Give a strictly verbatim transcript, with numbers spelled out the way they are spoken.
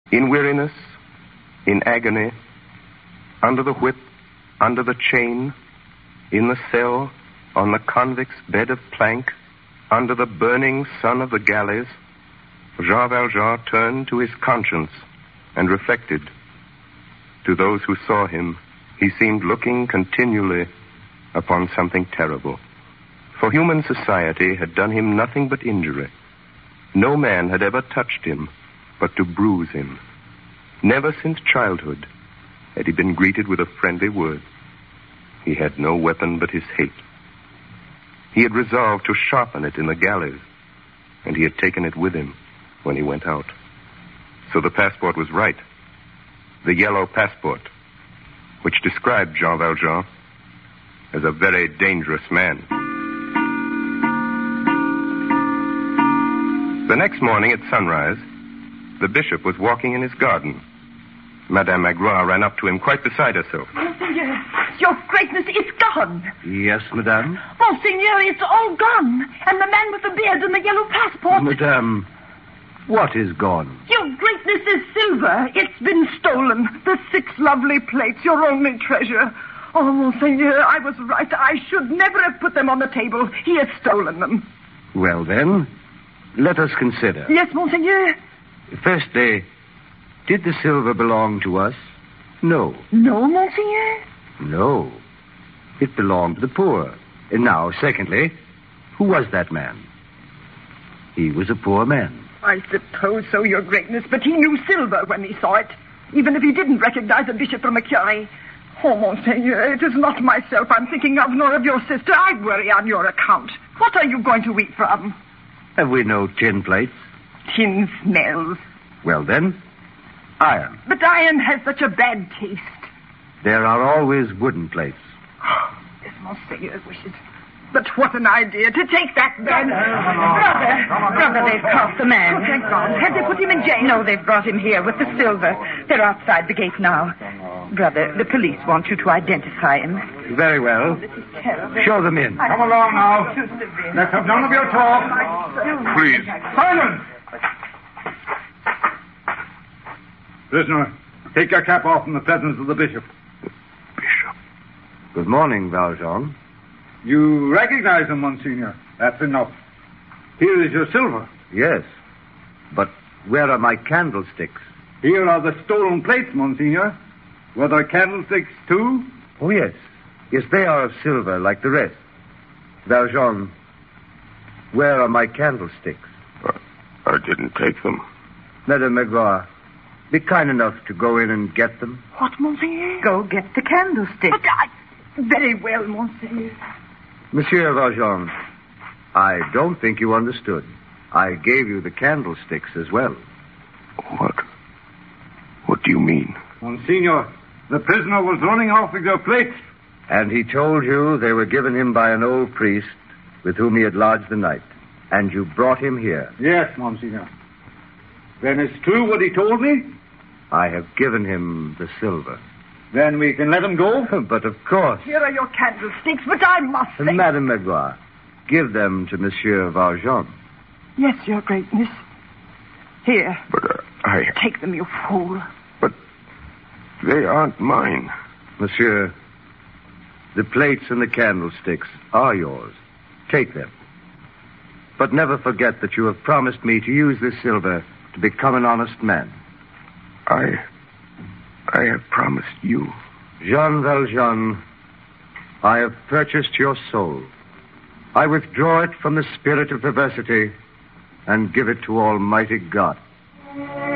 In weariness, in agony, under the whip, under the chain, in the cell, on the convict's bed of plank, under the burning sun of the galleys, Jean Valjean turned to his conscience and reflected. To those who saw him, he seemed looking continually upon something terrible. For human society had done him nothing but injury. No man had ever touched him but to bruise him. Never since childhood had he been greeted with a friendly word. He had no weapon but his hate. He had resolved to sharpen it in the galleys, and he had taken it with him when he went out. So the passport was right. The yellow passport, which described Jean Valjean as a very dangerous man. The next morning at sunrise, the bishop was walking in his garden. Madame Magloire ran up to him, quite beside herself. Monseigneur, your greatness is gone. Yes, madame? Monseigneur, it's all gone. And the man with the beard and the yellow passport. Madame, what is gone? Your greatness is silver. It's been stolen. The six lovely plates, your only treasure. Oh, Monseigneur, I was right. I should never have put them on the table. He has stolen them. Well, then, let us consider. Yes, Monseigneur. Firstly, did the silver belong to us? No. No, Monseigneur? No. It belonged to the poor. And now, secondly, who was that man? He was a poor man. I suppose so, your greatness, but he knew silver when he saw it, even if he didn't recognize a bishop from a curé. Oh, Monseigneur, it is not myself I'm thinking of, nor of your sister. I worry on your account. What are you going to eat from? Have we no tin plates? Tin smells. Well, then, iron. But iron has such a bad taste. There are always wooden plates. Yes, Monseigneur wishes. But what an idea to take that man. Brother, brother, they've caught the man. Oh, thank God. Have they put him in jail? No, they've brought him here with the silver. They're outside the gate now. Brother, the police want you to identify him. Very well. Show them in. Come along now. Let's have none of your talk. Please. Silence! Prisoner, take your cap off in the presence of the bishop. Bishop. Good morning, Valjean. You recognize him, Monsignor. That's enough. Here is your silver. Yes, but where are my candlesticks? Here are the stolen plates, Monsignor. Were there candlesticks, too? Oh, yes. Yes, they are of silver, like the rest. Valjean, where are my candlesticks? Uh, I didn't take them. Madame Magloire, be kind enough to go in and get them. What, Monseigneur? Go get the candlestick. But I... Very well, Monseigneur. Monsieur Valjean, I don't think you understood. I gave you the candlesticks as well. What? What do you mean? Monsignor, the prisoner was running off with your plates. And he told you they were given him by an old priest with whom he had lodged the night. And you brought him here. Yes, Monsignor. Then it's true what he told me? I have given him the silver. Then we can let him go? But of course. Here are your candlesticks, but I must say... Madame Magloire, give them to Monsieur Valjean. Yes, your greatness. Here. But uh, I... Take them, you fool. But they aren't mine. Monsieur, the plates and the candlesticks are yours. Take them. But never forget that you have promised me to use this silver to become an honest man. I... I have promised you. Jean Valjean, I have purchased your soul. I withdraw it from the spirit of perversity and give it to Almighty God.